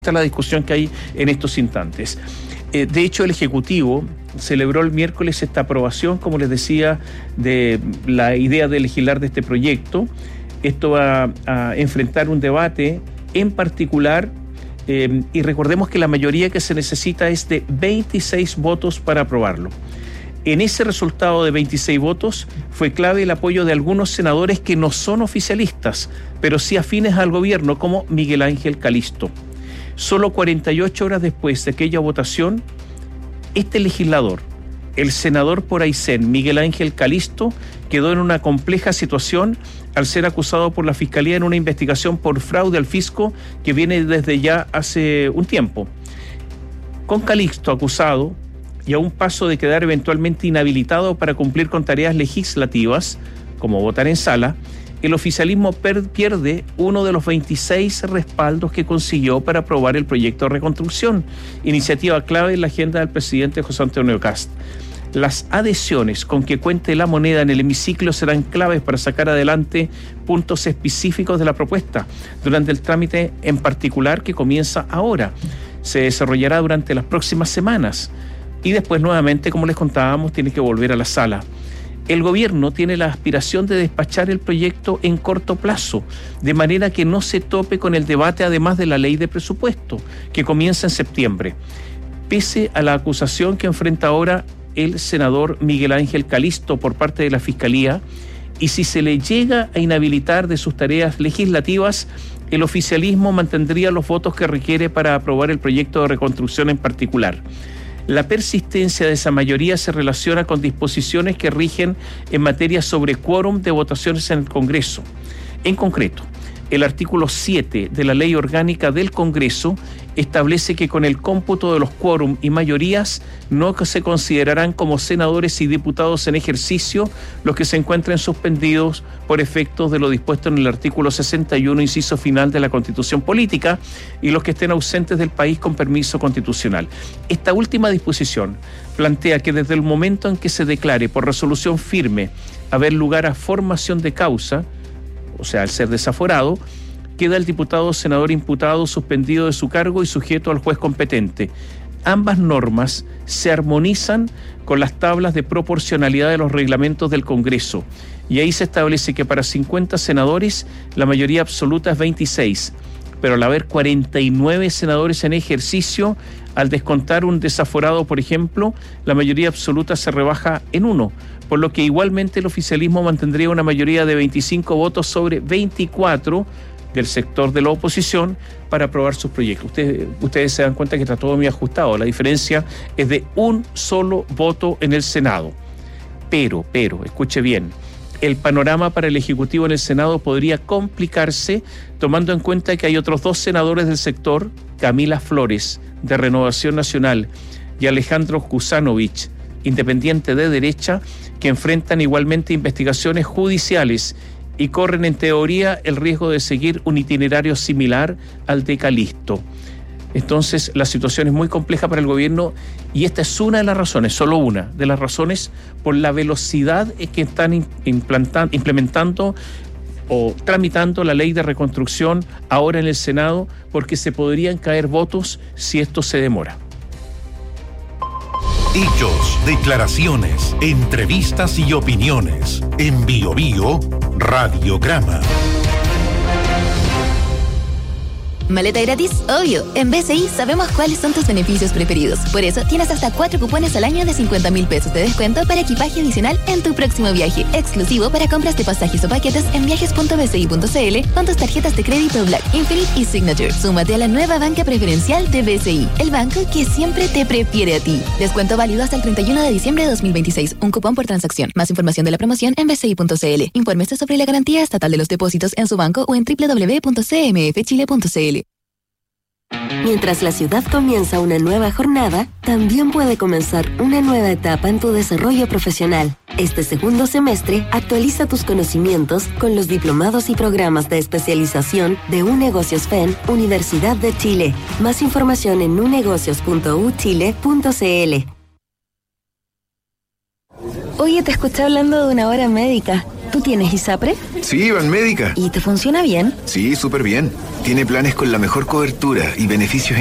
la discusión que hay en estos instantes. De hecho, el Ejecutivo celebró el miércoles esta aprobación, como les decía, de la idea de legislar de este proyecto. Esto va a enfrentar un debate en particular, y recordemos que la mayoría que se necesita es de 26 votos para aprobarlo. En ese resultado de 26 votos fue clave el apoyo de algunos senadores que no son oficialistas, pero sí afines al gobierno, como Miguel Ángel Calisto. Solo 48 horas después de aquella votación, este legislador, el senador por Aysén, Miguel Ángel Calisto, quedó en una compleja situación al ser acusado por la Fiscalía en una investigación por fraude al fisco que viene desde ya hace un tiempo. Con Calisto acusado y a un paso de quedar eventualmente inhabilitado para cumplir con tareas legislativas, como votar en sala, el oficialismo pierde uno de los 26 respaldos que consiguió para aprobar el proyecto de reconstrucción, iniciativa clave en la agenda del presidente José Antonio Kast. Las adhesiones con que cuente la moneda en el hemiciclo serán claves para sacar adelante puntos específicos de la propuesta, durante el trámite en particular que comienza ahora. Se desarrollará durante las próximas semanas y después nuevamente, como les contábamos, tiene que volver a la sala. El gobierno tiene la aspiración de despachar el proyecto en corto plazo, de manera que no se tope con el debate además de la ley de presupuesto, que comienza en septiembre. Pese a la acusación que enfrenta ahora el senador Miguel Ángel Calisto por parte de la Fiscalía, y si se le llega a inhabilitar de sus tareas legislativas, el oficialismo mantendría los votos que requiere para aprobar el proyecto de reconstrucción en particular. La persistencia de esa mayoría se relaciona con disposiciones que rigen en materia sobre quórum de votaciones en el Congreso. En concreto, el artículo 7 de la Ley Orgánica del Congreso establece que con el cómputo de los quórum y mayorías no se considerarán como senadores y diputados en ejercicio los que se encuentren suspendidos por efectos de lo dispuesto en el artículo 61, inciso final de la Constitución Política, y los que estén ausentes del país con permiso constitucional. Esta última disposición plantea que desde el momento en que se declare por resolución firme haber lugar a formación de causa, o sea, al ser desaforado, queda el diputado o senador imputado suspendido de su cargo y sujeto al juez competente. Ambas normas se armonizan con las tablas de proporcionalidad de los reglamentos del Congreso, y ahí se establece que para 50 senadores la mayoría absoluta es 26, pero al haber 49 senadores en ejercicio, al descontar un desaforado, por ejemplo, la mayoría absoluta se rebaja en 1, por lo que igualmente el oficialismo mantendría una mayoría de 25 votos sobre 24 del sector de la oposición para aprobar sus proyectos. Ustedes se dan cuenta que está todo muy ajustado. La diferencia es de un solo voto en el Senado. Pero, escuche bien, el panorama para el Ejecutivo en el Senado podría complicarse tomando en cuenta que hay otros dos senadores del sector, Camila Flores, de Renovación Nacional, y Alejandro Kusanovich, independiente de derecha, que enfrentan igualmente investigaciones judiciales y corren en teoría el riesgo de seguir un itinerario similar al de Calisto. Entonces la situación es muy compleja para el gobierno, y esta es una de las razones, solo una de las razones, por la velocidad que están implementando o tramitando la ley de reconstrucción ahora en el Senado, porque se podrían caer votos si esto se demora. Hechos, declaraciones, entrevistas y opiniones. En BioBio Radiograma. Maleta gratis, obvio. En BCI sabemos cuáles son tus beneficios preferidos. Por eso tienes hasta 4 cupones al año de 50,000 pesos de descuento para equipaje adicional en tu próximo viaje. Exclusivo para compras de pasajes o paquetes en viajes.bci.cl con tus tarjetas de crédito Black, Infinite y Signature. Súmate a la nueva banca preferencial de BCI, el banco que siempre te prefiere a ti. Descuento válido hasta el 31 de diciembre de 2026. Un cupón por transacción. Más información de la promoción en bci.cl. Infórmese sobre la garantía estatal de los depósitos en su banco o en www.cmfchile.cl. Mientras la ciudad comienza una nueva jornada, también puede comenzar una nueva etapa en tu desarrollo profesional. Este segundo semestre, actualiza tus conocimientos con los diplomados y programas de especialización de UNegocios FEN, Universidad de Chile. Más información en unegocios.uchile.cl. Oye, te escuché hablando de una hora médica. ¿Tú tienes ISAPRE? Sí, Banmédica. ¿Y te funciona bien? Sí, súper bien. Tiene planes con la mejor cobertura y beneficios